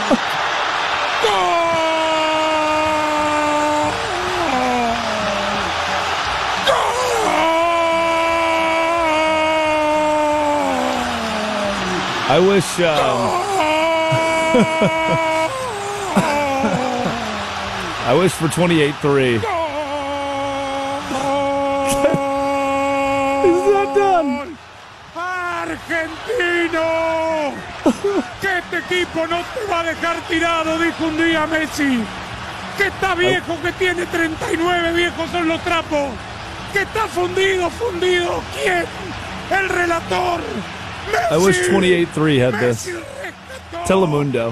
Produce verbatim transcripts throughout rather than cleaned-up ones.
I wish. Um, I wish for twenty-eight three. He's not done. Argentino, que este equipo no te va a dejar tirado, dijo un día Messi. Que está viejo, que tiene treinta y nueve, viejos son los trapos. Que está fundido, fundido. ¿Quién? El relator. Messi, I wish twenty-eight three had this. Telemundo.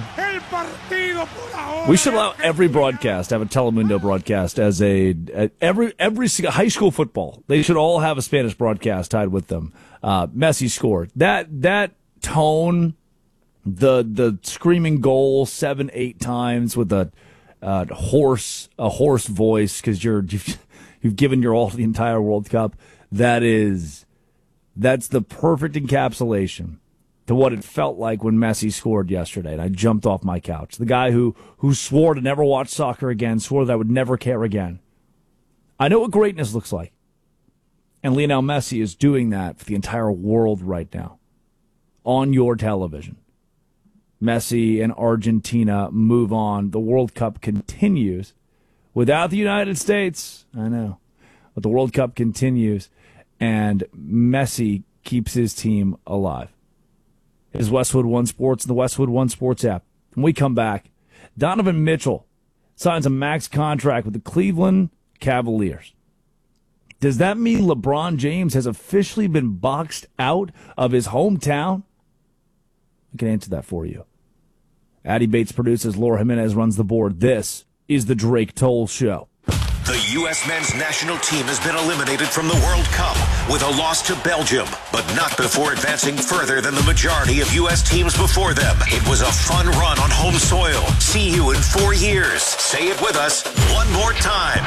We should allow every broadcast to have a Telemundo broadcast as a, a every every high school football. They should all have a Spanish broadcast tied with them. Uh, Messi scored that that tone, the the screaming goal seven eight times with a uh, hoarse a hoarse voice because you're you've, you've given your all to the entire World Cup. That is that's the perfect encapsulation to what it felt like when Messi scored yesterday, and I jumped off my couch. The guy who who swore to never watch soccer again, swore that I would never care again. I know what greatness looks like. And Lionel Messi is doing that for the entire world right now. On your television. Messi and Argentina move on. The World Cup continues. Without the United States, I know. But the World Cup continues, and Messi keeps his team alive. Is Westwood One Sports and the Westwood One Sports app. When we come back, Donovan Mitchell signs a max contract with the Cleveland Cavaliers. Does that mean LeBron James has officially been boxed out of his hometown? I can answer that for you. Addie Bates produces, Laura Jimenez runs the board. This is the Drake Toll Show. The U S men's national team has been eliminated from the World Cup with a loss to Belgium, but not before advancing further than the majority of U S teams before them. It was a fun run on home soil. See you in four years. Say it with us one more time.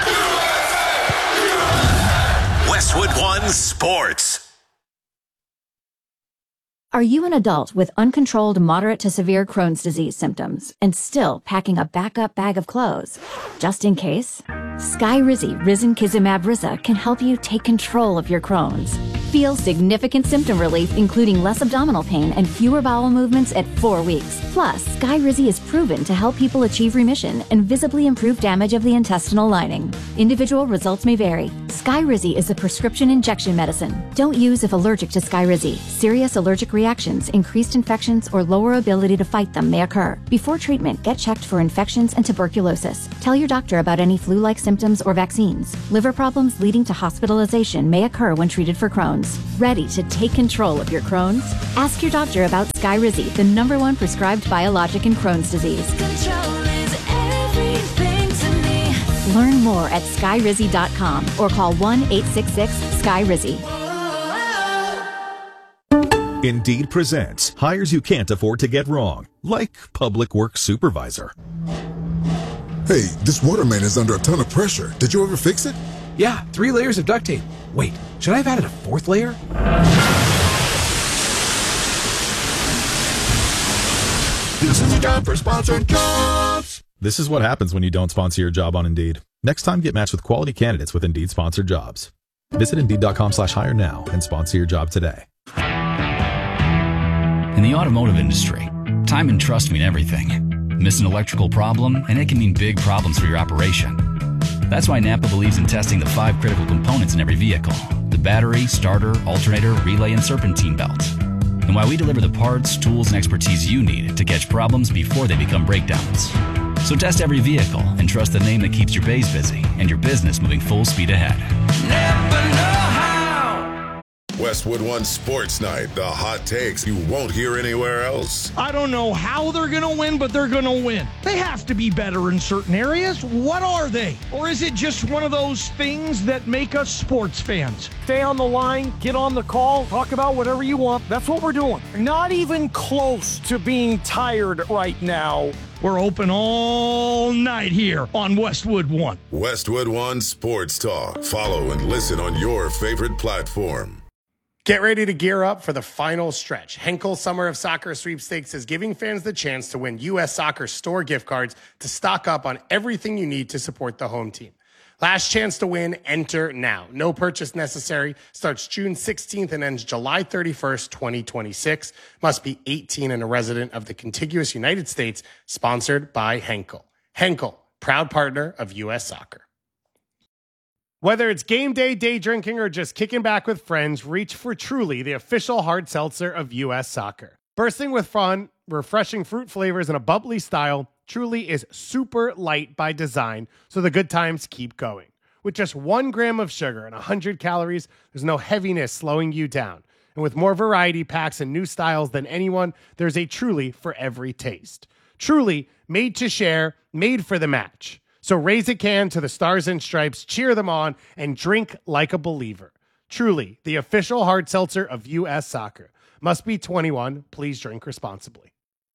Westwood One Sports. Are you an adult with uncontrolled moderate to severe Crohn's disease symptoms and still packing a backup bag of clothes? Just in case? Skyrizi Risankizumab Riza can help you take control of your Crohn's. Feel significant symptom relief, including less abdominal pain and fewer bowel movements at four weeks. Plus, Skyrizi is proven to help people achieve remission and visibly improve damage of the intestinal lining. Individual results may vary. Skyrizi is a prescription injection medicine. Don't use if allergic to Skyrizi. Serious allergic reactions, increased infections, or lower ability to fight them may occur. Before treatment, get checked for infections and tuberculosis. Tell your doctor about any flu-like symptoms or vaccines. Liver problems leading to hospitalization may occur when treated for Crohn's. Ready to take control of your Crohn's? Ask your doctor about Skyrizi, the number one prescribed biologic in Crohn's disease. Control is everything to me. Learn more at skyrizi dot com or call one eight six six Sky Rizzi. Indeed presents hires you can't afford to get wrong, like public works supervisor. Hey, this water main is under a ton of pressure. Did you ever fix it? Yeah, three layers of duct tape. Wait, should I have added a fourth layer? This is a job for sponsored jobs. This is what happens when you don't sponsor your job on Indeed. Next time, get matched with quality candidates with Indeed sponsored jobs. Visit Indeed.com slash hire now and sponsor your job today. In the automotive industry, time and trust mean everything. Miss an electrical problem, and it can mean big problems for your operation. That's why Napa believes in testing the five critical components in every vehicle: the battery, starter, alternator, relay, and serpentine belt. And why we deliver the parts, tools, and expertise you need to catch problems before they become breakdowns. So test every vehicle and trust the name that keeps your bays busy and your business moving full speed ahead. Never know how. Westwood One Sports Night, the hot takes you won't hear anywhere else. I don't know how they're going to win, but they're going to win. They have to be better in certain areas. What are they? Or is it just one of those things that make us sports fans? Stay on the line, get on the call, talk about whatever you want. That's what we're doing. Not even close to being tired right now. We're open all night here on Westwood One. Westwood One Sports Talk. Follow and listen on your favorite platform. Get ready to gear up for the final stretch. Henkel Summer of Soccer Sweepstakes is giving fans the chance to win U S Soccer store gift cards to stock up on everything you need to support the home team. Last chance to win, enter now. No purchase necessary. Starts June sixteenth and ends July thirty-first, twenty twenty-six. Must be eighteen and a resident of the contiguous United States. Sponsored by Henkel. Henkel, proud partner of U S Soccer. Whether it's game day, day drinking, or just kicking back with friends, reach for Truly, the official hard seltzer of U S Soccer. Bursting with fun, refreshing fruit flavors, and a bubbly style, Truly is super light by design, so the good times keep going. With just one gram of sugar and one hundred calories, there's no heaviness slowing you down. And with more variety packs and new styles than anyone, there's a Truly for every taste. Truly, made to share, made for the match. So raise a can to the Stars and Stripes, cheer them on, and drink like a believer. Truly, the official hard seltzer of U S Soccer. Must be twenty-one. Please drink responsibly.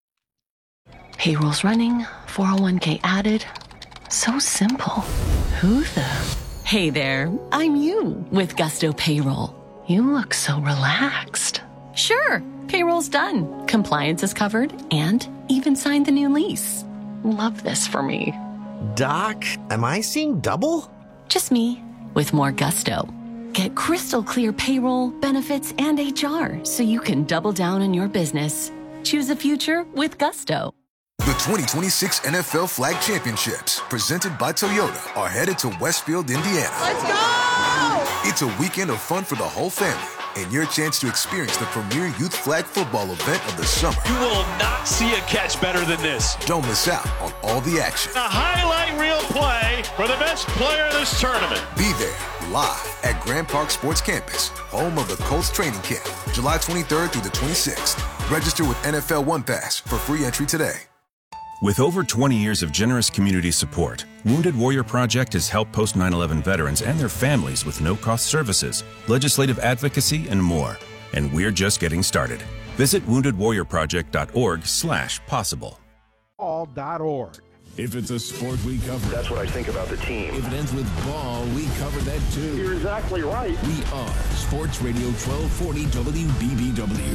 Payroll's running, four oh one k added. So simple. Who the? Hey there, I'm you with Gusto Payroll. You look so relaxed. Sure, payroll's done. Compliance is covered and even signed the new lease. Love this for me. Doc, am I seeing double? Just me, with more gusto. Get crystal clear payroll, benefits, and H R so you can double down on your business. Choose a future with Gusto. The twenty twenty-six N F L Flag Championships, presented by Toyota, are headed to Westfield, Indiana. Let's go! It's a weekend of fun for the whole family, and your chance to experience the premier youth flag football event of the summer. You will not see a catch better than this. Don't miss out on all the action. A highlight reel play for the best player in this tournament. Be there, live at Grand Park Sports Campus, home of the Colts training camp, July twenty-third through the twenty-sixth. Register with N F L One Pass for free entry today. With over twenty years of generous community support, Wounded Warrior Project has helped post nine eleven veterans and their families with no-cost services, legislative advocacy, and more. And we're just getting started. Visit wounded warrior project dot org slash possible. All dot org. If it's a sport, we cover it. That's what I think about the team. If it ends with ball, we cover that too. You're exactly right. We are Sports Radio twelve forty W B B W.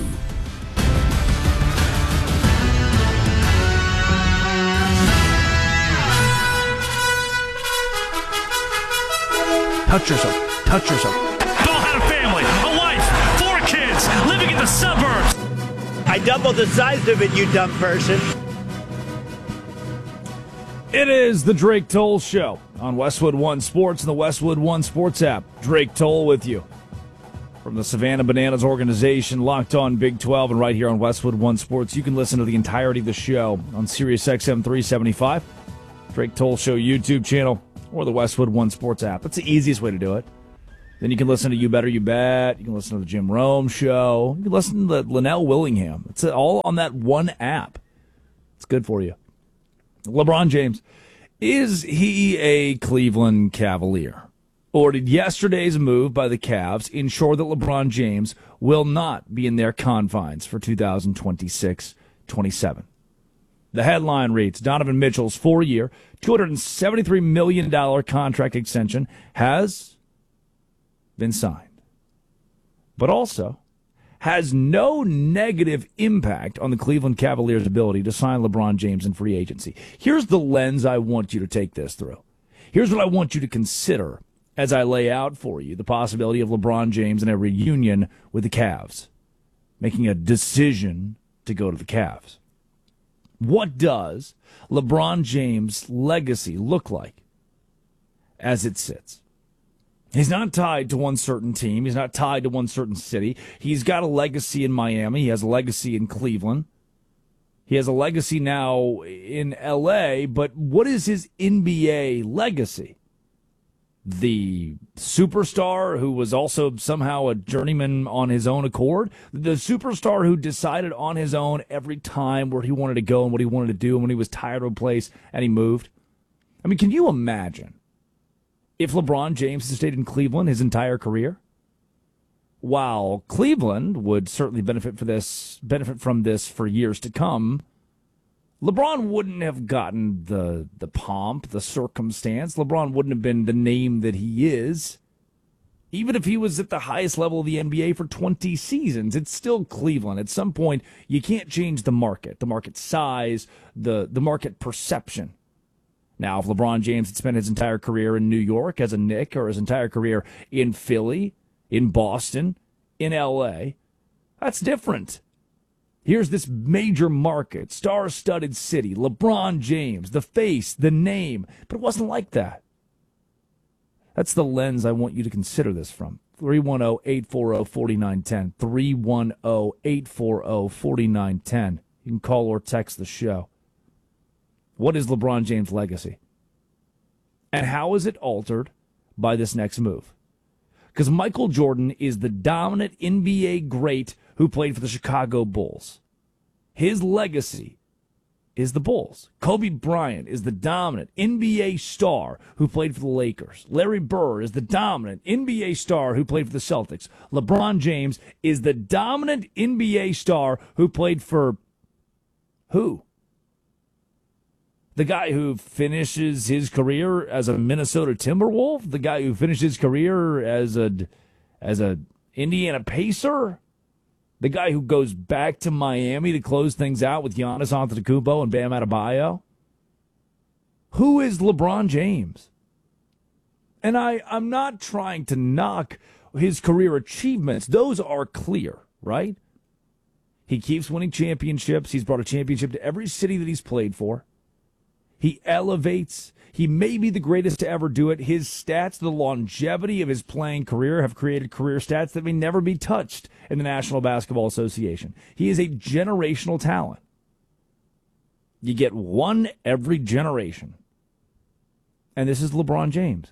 Touch yourself. Touch yourself. Bill had a family, a wife, four kids, living in the suburbs. I doubled the size of it, you dumb person. It is the Drake Toll Show on Westwood One Sports and the Westwood One Sports app. Drake Toll with you from the Savannah Bananas organization, Locked On Big twelve, and right here on Westwood One Sports. You can listen to the entirety of the show on Sirius X M three seventy-five, Drake Toll Show YouTube channel, or the Westwood One Sports app. That's the easiest way to do it. Then you can listen to You Better You Bet. You can listen to the Jim Rome Show. You can listen to Linnell Willingham. It's all on that one app. It's good for you. LeBron James, is he a Cleveland Cavalier? Or did yesterday's move by the Cavs ensure that LeBron James will not be in their confines for two thousand twenty-six twenty-seven? The headline reads, Donovan Mitchell's four-year, two hundred seventy-three million dollars contract extension has been signed, but also has no negative impact on the Cleveland Cavaliers' ability to sign LeBron James in free agency. Here's the lens I want you to take this through. Here's what I want you to consider as I lay out for you the possibility of LeBron James in a reunion with the Cavs, making a decision to go to the Cavs. What does LeBron James' legacy look like as it sits? He's not tied to one certain team. He's not tied to one certain city. He's got a legacy in Miami. He has a legacy in Cleveland. He has a legacy now in L A, but what is his N B A legacy? The superstar who was also somehow a journeyman on his own accord? The superstar who decided on his own every time where he wanted to go and what he wanted to do, and when he was tired of a place and he moved? I mean, can you imagine if LeBron James had stayed in Cleveland his entire career? While Cleveland would certainly benefit for this, benefit from this for years to come, LeBron wouldn't have gotten the the pomp, the circumstance. LeBron wouldn't have been the name that he is Even if he was at the highest level of the N B A for twenty seasons, it's still Cleveland. At some point, you can't change the market, the market size, the, the market perception. Now, if LeBron James had spent his entire career in New York as a Knick or his entire career in Philly, in Boston, in L A, that's different. Here's this major market, star-studded city, LeBron James, the face, the name, but it wasn't like that. That's the lens I want you to consider this from. three one zero, eight four zero, four nine one zero. three one zero, eight four zero, four nine one zero. You can call or text the show. What is LeBron James' legacy? And how is it altered by this next move? Because Michael Jordan is the dominant N B A great who played for the Chicago Bulls. His legacy is the Bulls. Kobe Bryant is the dominant N B A star who played for the Lakers. Larry Bird is the dominant N B A star who played for the Celtics. LeBron James is the dominant N B A star who played for who? The guy who finishes his career as a Minnesota Timberwolf? The guy who finished his career as a as a Indiana Pacer? The guy who goes back to Miami to close things out with Giannis Antetokounmpo and Bam Adebayo? Who is LeBron James? And I, I'm not trying to knock his career achievements. Those are clear, right? He keeps winning championships. He's brought a championship to every city that he's played for. He elevates. He may be the greatest to ever do it. His stats, the longevity of his playing career, have created career stats that may never be touched in the National Basketball Association. He is a generational talent. You get one every generation. And this is LeBron James.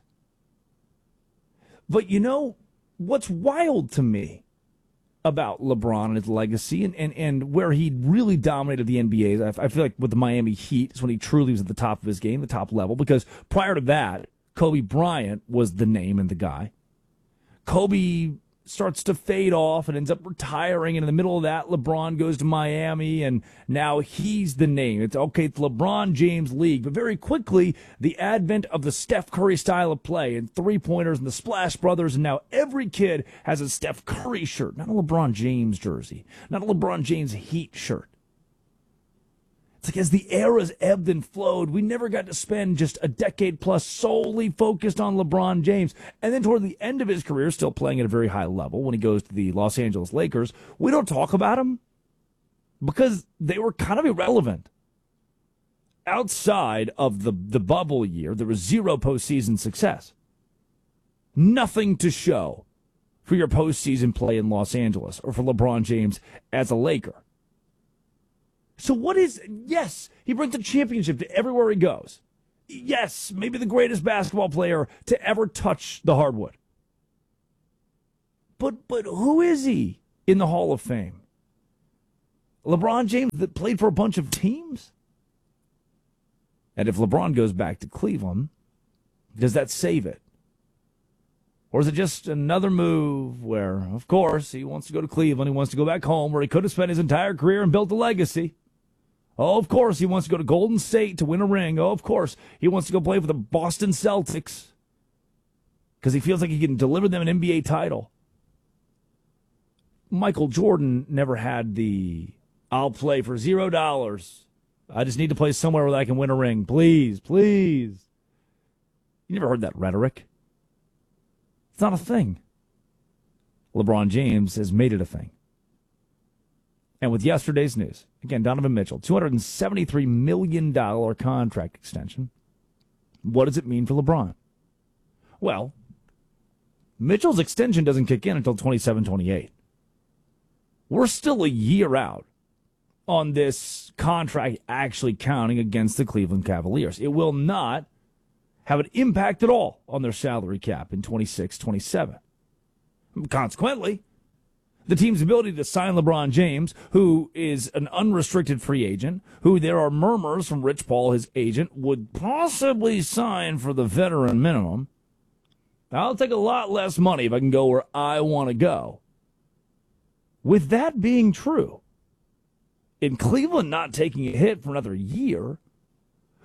But you know, what's wild to me about LeBron and his legacy and, and, and where he really dominated the N B A. I, I feel like with the Miami Heat is when he truly was at the top of his game, the top level, because prior to that, Kobe Bryant was the name and the guy. Kobe starts to fade off and ends up retiring, and in the middle of that, LeBron goes to Miami, and now he's the name. It's okay, it's LeBron James League, but very quickly, the advent of the Steph Curry style of play and three-pointers and the Splash Brothers, and now every kid has a Steph Curry shirt, not a LeBron James jersey, not a LeBron James Heat shirt. It's like as the eras ebbed and flowed, we never got to spend just a decade plus solely focused on LeBron James. And then toward the end of his career, still playing at a very high level, when he goes to the Los Angeles Lakers, we don't talk about him because they were kind of irrelevant. Outside of the, the bubble year, there was zero postseason success. Nothing to show for your postseason play in Los Angeles or for LeBron James as a Laker. So what is, yes, he brings a championship to everywhere he goes. Yes, maybe the greatest basketball player to ever touch the hardwood. But but who is he in the Hall of Fame? LeBron James that played for a bunch of teams? And if LeBron goes back to Cleveland, does that save it? Or is it just another move where, of course, he wants to go to Cleveland, he wants to go back home where he could have spent his entire career and built a legacy? Oh, of course, he wants to go to Golden State to win a ring. Oh, of course, he wants to go play for the Boston Celtics because he feels like he can deliver them an N B A title. Michael Jordan never had the, I'll play for zero dollars. I just need to play somewhere where I can win a ring. Please, please. You never heard that rhetoric. It's not a thing. LeBron James has made it a thing. And with yesterday's news, again, Donovan Mitchell, two hundred seventy-three million dollars contract extension. What does it mean for LeBron? Well, Mitchell's extension doesn't kick in until twenty-seven twenty-eight. We're still a year out on this contract actually counting against the Cleveland Cavaliers. It will not have an impact at all on their salary cap in twenty-six twenty-seven. Consequently, the team's ability to sign LeBron James, who is an unrestricted free agent, who there are murmurs from Rich Paul, his agent, would possibly sign for the veteran minimum. I'll take a lot less money if I can go where I want to go. With that being true, in Cleveland not taking a hit for another year,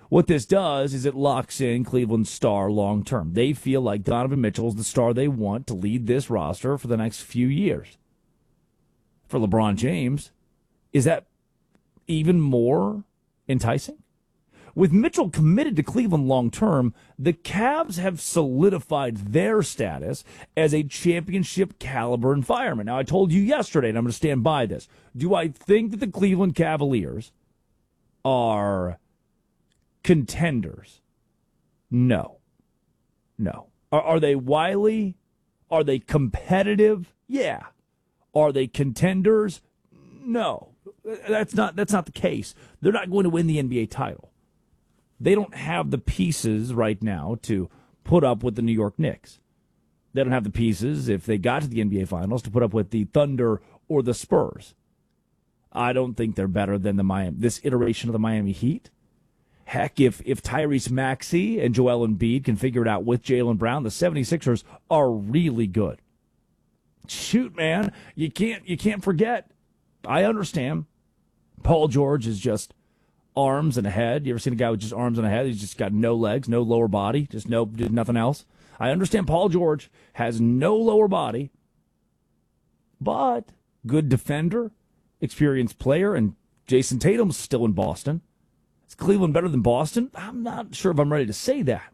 What this does is it locks in Cleveland's star long term. They feel like Donovan Mitchell is the star they want to lead this roster for the next few years. For LeBron James, is that even more enticing? With Mitchell committed to Cleveland long term, the Cavs have solidified their status as a championship caliber environment. Now, I told you yesterday, and I'm going to stand by this. Do I think that the Cleveland Cavaliers are contenders? No. No. Are, are they wily? Are they competitive? Yeah. Are they contenders? No. That's not that's not the case. They're not going to win the N B A title. They don't have the pieces right now to put up with the New York Knicks. They don't have the pieces, if they got to the N B A Finals, to put up with the Thunder or the Spurs. I don't think they're better than the Miami, this iteration of the Miami Heat. Heck, if, if Tyrese Maxey and Joel Embiid can figure it out with Jaylen Brown, the 76ers are really good. Shoot, man, you can't you can't forget. I understand. Paul George is just arms and a head. You ever seen a guy with just arms and a head? He's just got no legs, no lower body, just no did nothing else. I understand Paul George has no lower body, but good defender, experienced player, and Jason Tatum's still in Boston. Is Cleveland better than Boston? I'm not sure if I'm ready to say that.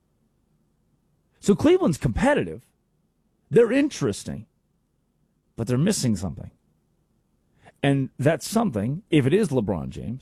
So Cleveland's competitive. They're interesting, but they're missing something. And that something, if it is LeBron James,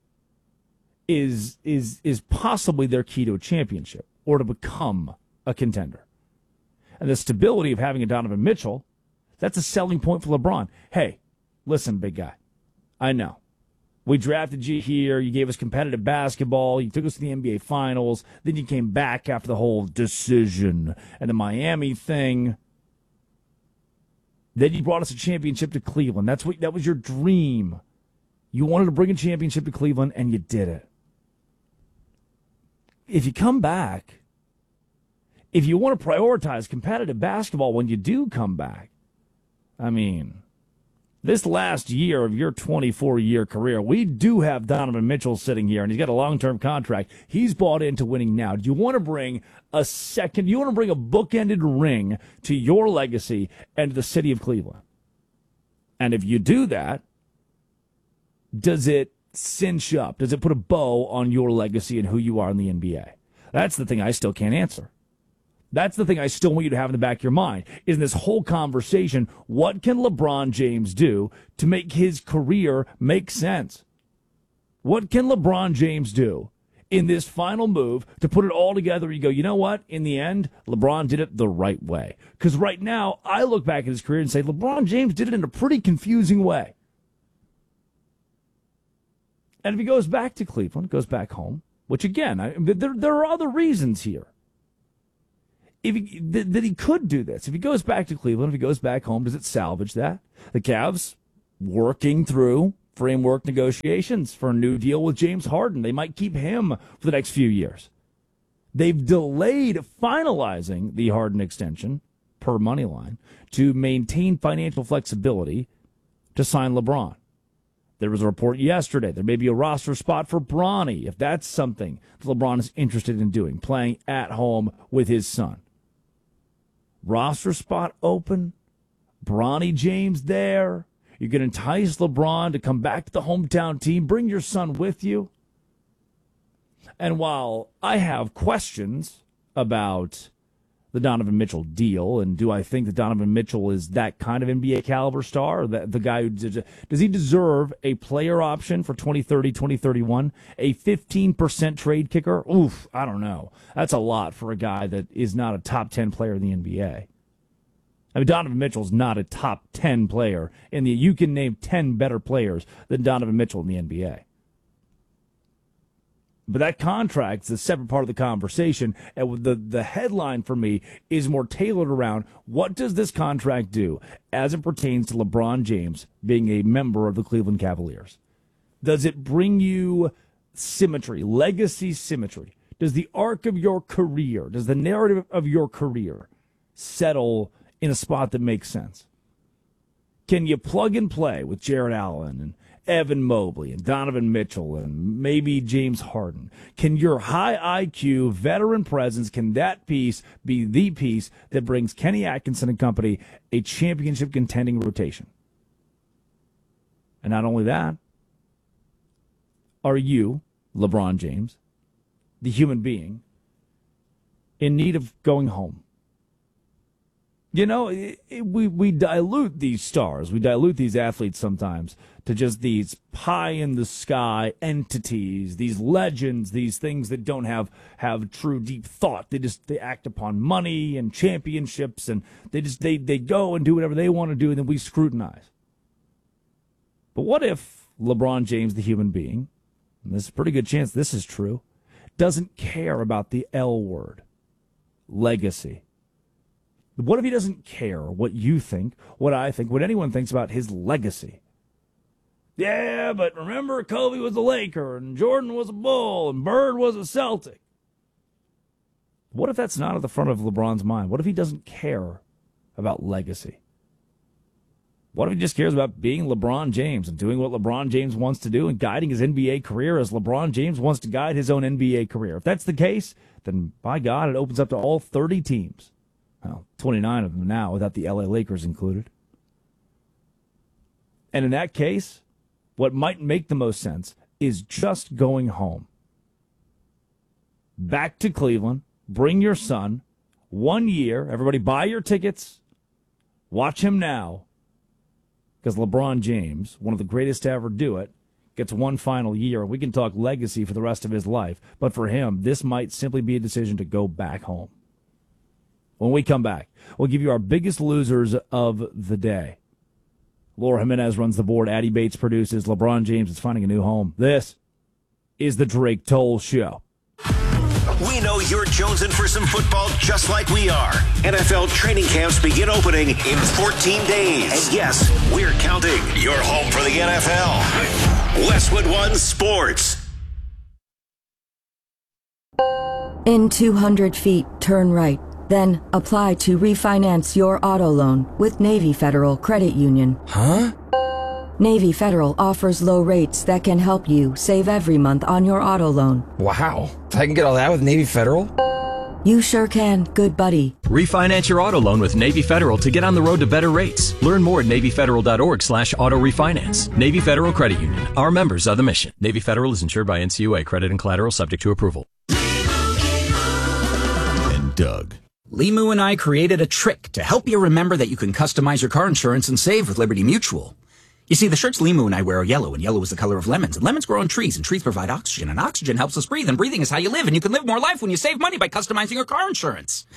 is is is possibly their key to a championship or to become a contender. And the stability of having a Donovan Mitchell, that's a selling point for LeBron. Hey, listen, big guy, I know. We drafted you here. You gave us competitive basketball. You took us to the N B A Finals. Then you came back after the whole decision and the Miami thing. Then you brought us a championship to Cleveland. That's what that was your dream. You wanted to bring a championship to Cleveland, and you did it. If you come back, if you want to prioritize competitive basketball when you do come back, I mean, this last year of your twenty-four-year career, we do have Donovan Mitchell sitting here, and he's got a long-term contract. He's bought into winning now. Do you want to bring a second, you want to bring a bookended ring to your legacy and to the city of Cleveland? And if you do that, does it cinch up? Does it put a bow on your legacy and who you are in the N B A? That's the thing I still can't answer. That's the thing I still want you to have in the back of your mind, is in this whole conversation, what can LeBron James do to make his career make sense? What can LeBron James do in this final move to put it all together? You go, you know what? In the end, LeBron did it the right way. Because right now, I look back at his career and say, LeBron James did it in a pretty confusing way. And if he goes back to Cleveland, goes back home, which again, I, there, there are other reasons here. If he, th- that he could do this. If he goes back to Cleveland, if he goes back home, does it salvage that? The Cavs working through framework negotiations for a new deal with James Harden. They might keep him for the next few years. They've delayed finalizing the Harden extension, per Moneyline, to maintain financial flexibility to sign LeBron. There was a report yesterday. There may be a roster spot for Bronny, if that's something that LeBron is interested in doing, playing at home with his son. Roster spot open, Bronny James there. You can entice LeBron to come back to the hometown team, bring your son with you. And while I have questions about the Donovan Mitchell deal, and do I think that Donovan Mitchell is that kind of N B A caliber star, or that the guy who does he deserve a player option for twenty thirty, twenty thirty-one, a fifteen percent trade kicker? Oof, I don't know. That's a lot for a guy that is not a top ten player in the N B A. I mean, Donovan Mitchell's not a top ten player in the. You can name ten better players than Donovan Mitchell in the N B A. But that contract is a separate part of the conversation, and the, the headline for me is more tailored around what does this contract do as it pertains to LeBron James being a member of the Cleveland Cavaliers? Does it bring you symmetry, legacy symmetry? Does the arc of your career, does the narrative of your career settle in a spot that makes sense? Can you plug and play with Jared Allen and Evan Mobley and Donovan Mitchell and maybe James Harden? Can your high I Q veteran presence, can that piece be the piece that brings Kenny Atkinson and company a championship contending rotation? And not only that, are you, LeBron James, the human being, in need of going home? You know, it, it, we, we dilute these stars. We dilute these athletes sometimes to just these pie-in-the-sky entities, these legends, these things that don't have, have true deep thought. They just they act upon money and championships, and they just they, they go and do whatever they want to do, and then we scrutinize. But what if LeBron James, the human being, and there's a pretty good chance this is true, doesn't care about the L word, legacy? What if he doesn't care what you think, what I think, what anyone thinks about his legacy? Yeah, but remember, Kobe was a Laker, and Jordan was a Bull, and Bird was a Celtic. What if that's not at the front of LeBron's mind? What if he doesn't care about legacy? What if he just cares about being LeBron James and doing what LeBron James wants to do and guiding his N B A career as LeBron James wants to guide his own N B A career? If that's the case, then by God, it opens up to all thirty teams. Well, twenty-nine of them now, without the L A Lakers included. And in that case, what might make the most sense is just going home. Back to Cleveland, bring your son, one year, everybody buy your tickets, watch him now, because LeBron James, one of the greatest to ever do it, gets one final year. We can talk legacy for the rest of his life, but for him, this might simply be a decision to go back home. When we come back, we'll give you our biggest losers of the day. Laura Jimenez runs the board. Addie Bates produces. LeBron James is finding a new home. This is the Drake Toll Show. We know you're jonesing for some football just like we are. N F L training camps begin opening in fourteen days. And yes, we're counting. You're home for the N F L. Westwood One Sports. In two hundred feet, turn right. Then apply to refinance your auto loan with Navy Federal Credit Union. Huh? Navy Federal offers low rates that can help you save every month on your auto loan. Wow. I can get all that with Navy Federal? You sure can, good buddy. Refinance your auto loan with Navy Federal to get on the road to better rates. Learn more at NavyFederal.org slash auto refinance. Navy Federal Credit Union. Our members are the mission. Navy Federal is insured by N C U A. Credit and collateral subject to approval. And Doug. Limu and I created a trick to help you remember that you can customize your car insurance and save with Liberty Mutual. You see, the shirts Limu and I wear are yellow, and yellow is the color of lemons, and lemons grow on trees, and trees provide oxygen, and oxygen helps us breathe, and breathing is how you live, and you can live more life when you save money by customizing your car insurance.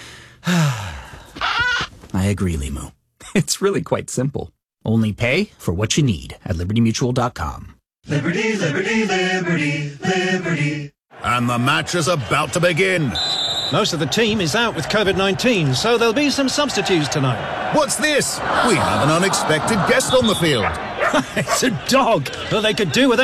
I agree, Limu. It's really quite simple. Only pay for what you need at Liberty Mutual dot com. Liberty, Liberty, Liberty, Liberty. And the match is about to begin. Most of the team is out with COVID nineteen, so there'll be some substitutes tonight. What's this? We have an unexpected guest on the field. It's a dog, but they could do with